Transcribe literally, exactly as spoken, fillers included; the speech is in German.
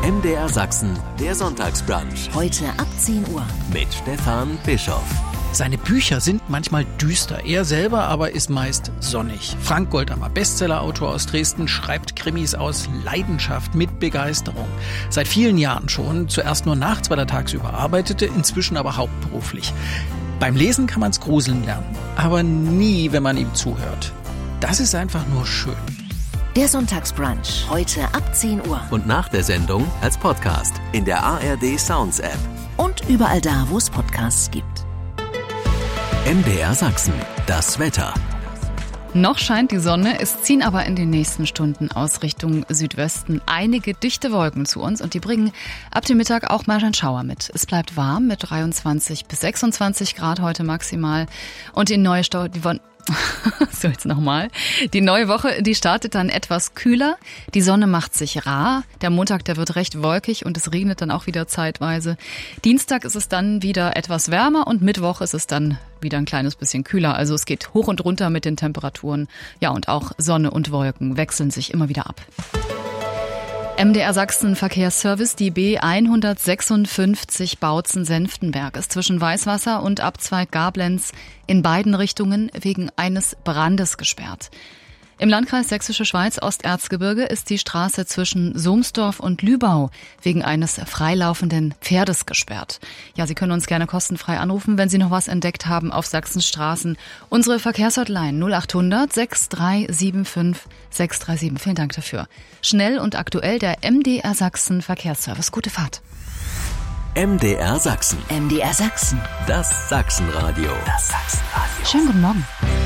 M D R Sachsen, der Sonntagsbrunch. Heute ab zehn Uhr. Mit Stefan Bischoff. Seine Bücher sind manchmal düster, er selber aber ist meist sonnig. Frank Goldammer, Bestsellerautor aus Dresden, schreibt Krimis aus Leidenschaft mit Begeisterung. Seit vielen Jahren schon, zuerst nur nachts, weil er tagsüber arbeitete, inzwischen aber hauptberuflich. Beim Lesen kann man es gruseln lernen, aber nie, wenn man ihm zuhört. Das ist einfach nur schön. Der Sonntagsbrunch, heute ab zehn Uhr. Und nach der Sendung als Podcast in der A R D Sounds App. Und überall da, wo es Podcasts gibt. M D R Sachsen, das Wetter. Noch scheint die Sonne, es ziehen aber in den nächsten Stunden aus Richtung Südwesten einige dichte Wolken zu uns und die bringen ab dem Mittag auch mal einen Schauer mit. Es bleibt warm mit dreiundzwanzig bis sechsundzwanzig Grad heute maximal und die neue Stau, die wollen so, jetzt nochmal. Die neue Woche, die startet dann etwas kühler. Die Sonne macht sich rar. Der Montag, der wird recht wolkig und es regnet dann auch wieder zeitweise. Dienstag ist es dann wieder etwas wärmer und Mittwoch ist es dann wieder ein kleines bisschen kühler. Also es geht hoch und runter mit den Temperaturen. Ja, und auch Sonne und Wolken wechseln sich immer wieder ab. M D R Sachsen Verkehrsservice, die B hundertsechsundfünfzig Bautzen-Senftenberg ist zwischen Weißwasser und Abzweig Gablenz in beiden Richtungen wegen eines Brandes gesperrt. Im Landkreis Sächsische Schweiz Osterzgebirge ist die Straße zwischen Sohmsdorf und Lübau wegen eines freilaufenden Pferdes gesperrt. Ja, Sie können uns gerne kostenfrei anrufen, wenn Sie noch was entdeckt haben auf Sachsens Straßen. Unsere Verkehrshotline null achthundert sechs drei sieben fünf sechs drei sieben. Vielen Dank dafür. Schnell und aktuell der M D R Sachsen Verkehrsservice. Gute Fahrt. M D R Sachsen. M D R Sachsen. Das Sachsenradio. Das Sachsenradio. Schönen guten Morgen.